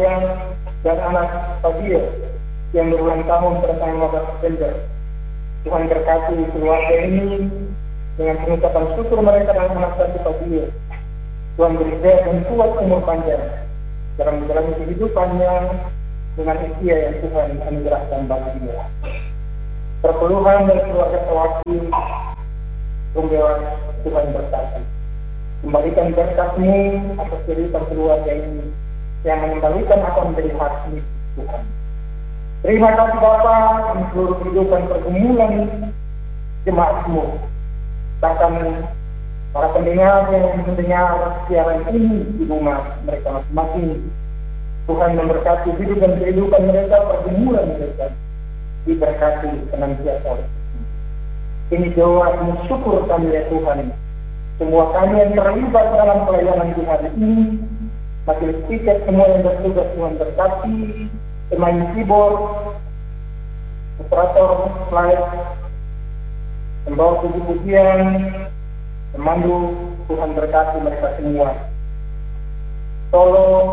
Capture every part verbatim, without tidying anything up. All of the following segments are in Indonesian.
Panjang dan anak Fadil yang berulang tahun pada tanggal lima belas September. Tuhan berkati keluarga ini dengan pengucapan syukur mereka dan anak Sati Fadil. Tuhan beri sehat dan kuat umur panjang dalam menjalani kehidupannya dengan usia yang Tuhan anugerahkan baginya. Perpuluhan dari keluarga Sawaki, Rumbewan, Tuhan berkati. Kembalikan berkat-Mu atas kehidupan keluarga ini yang mengembalikan apa menjadi hak milik Tuhan. Terima kasih Bapa untuk seluruh kehidupan pergumulan jemaat-Mu. Bahkan para pendengar yang mendengar siaran ini di rumah mereka masing-masing. Tuhan memberkati hidup dan kehidupan mereka, pergumulan mereka diberkati senantiasa. Ini doa dan syukur kami ya Tuhan. Semua kami yang terlibat dalam pelayanan di hari ini, majelis tiket semua yang bertugas Tuhan berkati, pemain keyboard, operator slide, pembawa puji-pujian, pemandu, Tuhan berkati mereka semua. Tolong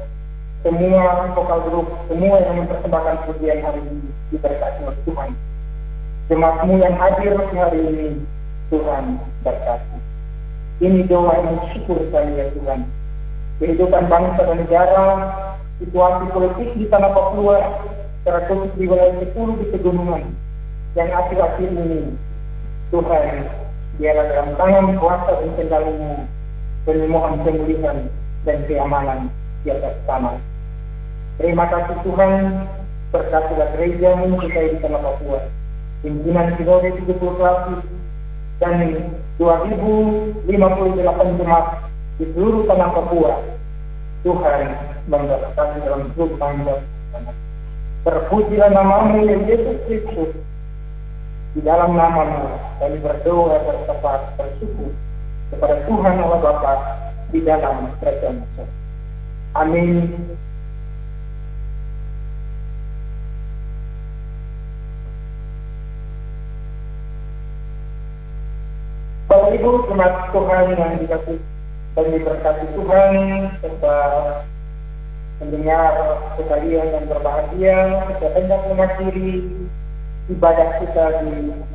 semua vokal grup, semua yang mempersembahkan pujian hari ini diberkati oleh Tuhan. Jemaat-Mu yang hadir hari ini, Tuhan berkati. Ini doa yang syukur kami ya Tuhan. Kehidupan bangsa dan negara, situasi politik di tanah Papua, terkhusus di wilayah sepuluh di pegunungan, yang akhir-akhir ini, Tuhan, biarlah dalam tangan kuasa dan kendali-Mu, dan mohon pemulihan dan keamanan di atas tanah. Terima kasih Tuhan, berkatilah gereja-Mu kita di tanah Papua, pimpinan sinode tujuh puluh lapis, dan dua ribu lima puluh delapan jemaat di seluruh tanah Papua. Tuhan memberkati dalam hidup bangsa. Terpujilah nama-Mu ya Yesus Kristus. Di dalam nama-Mu kami berdoa berserta bersyukur kepada Tuhan Allah Bapa di dalam kerajaan. Amin. Bapak Ibu jemaat Tuhan yang dikasih dan diberkati Tuhan, serta mendengar sekalian yang berbahagia, kita hendak mengakhiri ibadah kita di